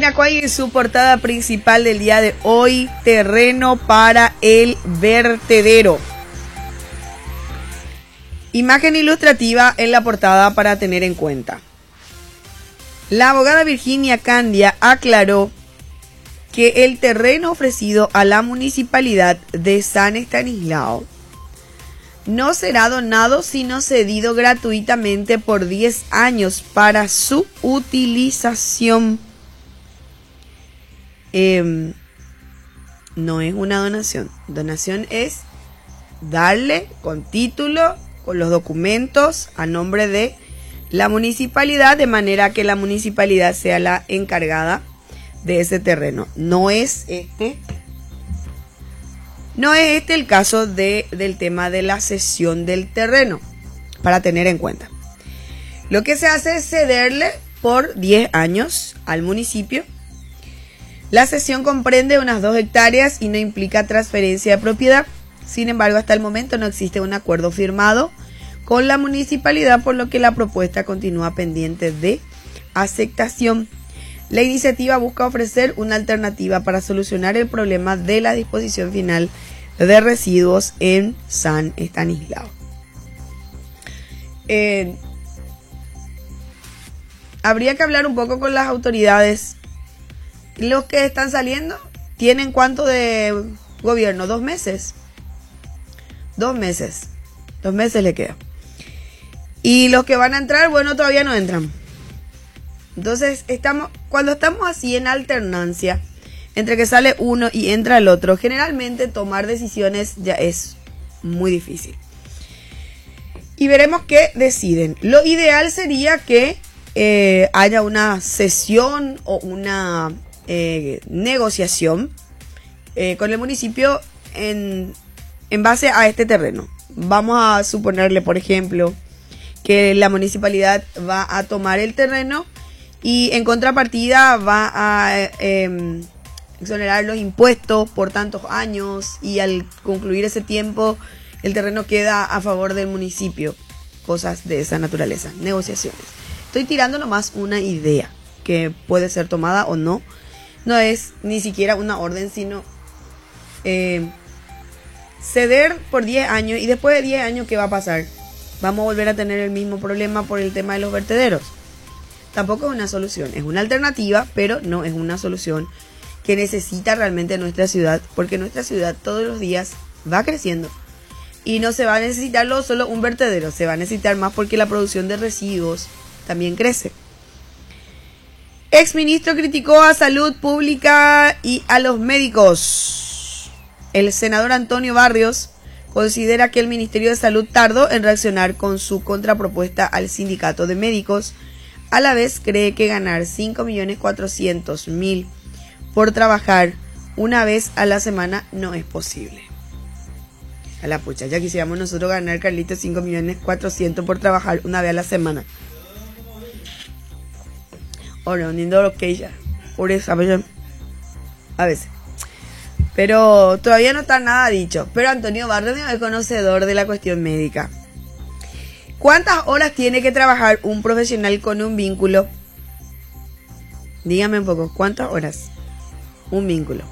Tapiracuay en su portada principal del día de hoy, terreno para el vertedero. Imagen ilustrativa en la portada para tener en cuenta. La abogada Virginia Candia aclaró que el terreno ofrecido a la municipalidad de San Estanislao no será donado sino cedido gratuitamente por 10 años para su utilización. No es una donación. Donación es darle con título, con los documentos a nombre de la municipalidad, de manera que la municipalidad sea la encargada de ese terreno. No es este el caso del tema de la cesión del terreno, para tener en cuenta. Lo que se hace es cederle por 10 años al municipio. La cesión comprende unas 2 hectáreas y no implica transferencia de propiedad. Sin embargo, hasta el momento no existe un acuerdo firmado con la municipalidad, por lo que la propuesta continúa pendiente de aceptación. La iniciativa busca ofrecer una alternativa para solucionar el problema de la disposición final de residuos en San Estanislao. Habría que hablar un poco con las autoridades. Los que están saliendo tienen ¿cuánto de gobierno? 2 meses. 2 meses. 2 meses le queda. Y los que van a entrar, bueno, todavía no entran. Entonces, cuando estamos así en alternancia, entre que sale uno y entra el otro, generalmente tomar decisiones ya es muy difícil. Y veremos qué deciden. Lo ideal sería que haya una sesión o una negociación con el municipio en base a este terreno. Vamos a suponerle, por ejemplo, que la municipalidad va a tomar el terreno y en contrapartida va a exonerar los impuestos por tantos años, y al concluir ese tiempo el terreno queda a favor del municipio. Cosas de esa naturaleza, negociaciones. Estoy tirando nomás una idea que puede ser tomada o no. No es ni siquiera una orden, sino ceder por 10 años. Y después de 10 años, ¿qué va a pasar? Vamos a volver a tener el mismo problema por el tema de los vertederos. Tampoco es una solución. Es una alternativa, pero no es una solución que necesita realmente nuestra ciudad, porque nuestra ciudad todos los días va creciendo. Y no se va a necesitar solo un vertedero, se va a necesitar más porque la producción de residuos también crece. Exministro criticó a Salud Pública y a los médicos. El senador Antonio Barrios considera que el Ministerio de Salud tardó en reaccionar con su contrapropuesta al sindicato de médicos. A la vez cree que ganar 5.400.000 por trabajar una vez a la semana no es posible. A la pucha, ya quisiéramos nosotros ganar, Carlitos, 5.400.000 por trabajar una vez a la semana. O no, ni lo que ya. Por eso, a veces. Pero todavía no está nada dicho. Pero Antonio Barrios es conocedor de la cuestión médica. ¿Cuántas horas tiene que trabajar un profesional con un vínculo? Dígame un poco, ¿cuántas horas? Un vínculo.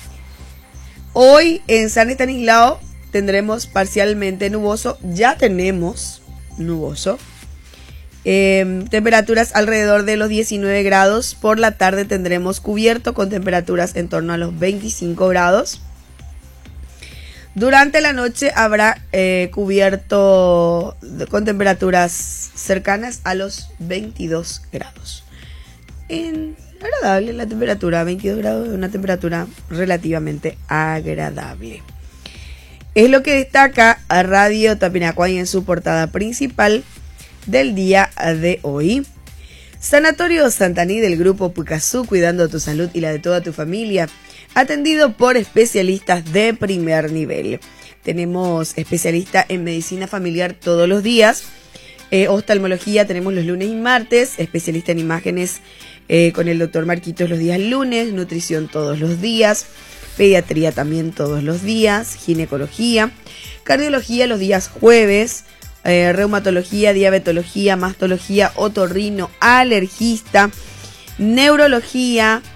Hoy en San Estanislao tendremos parcialmente nuboso. Ya tenemos nuboso. Temperaturas alrededor de los 19 grados. Por la tarde tendremos cubierto con temperaturas en torno a los 25 grados. Durante la noche habrá cubierto con temperaturas cercanas a los 22 grados. Agradable la temperatura, 22 grados es una temperatura relativamente agradable. Es lo que destaca a Radio Tapiracuay en su portada principal del día de hoy. Sanatorio Santaní del Grupo Pucazú, cuidando tu salud y la de toda tu familia, atendido por especialistas de primer nivel. Tenemos especialista en medicina familiar todos los días, oftalmología tenemos los lunes y martes, especialista en imágenes con el doctor Marquitos los días lunes, nutrición todos los días, pediatría también todos los días, ginecología, cardiología los días jueves, reumatología, diabetología, mastología, otorrino, alergista, neurología,